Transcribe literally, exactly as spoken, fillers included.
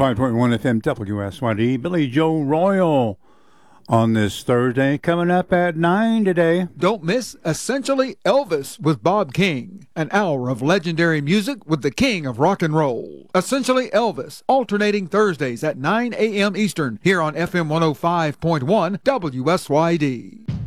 five point one F M W S Y D. Billy Joe Royal on this Thursday, coming up at nine today. Don't miss Essentially Elvis with Bob King, an hour of legendary music with the king of rock and roll. Essentially Elvis, alternating Thursdays at nine a.m. Eastern, here on F M one oh five point one W S Y D.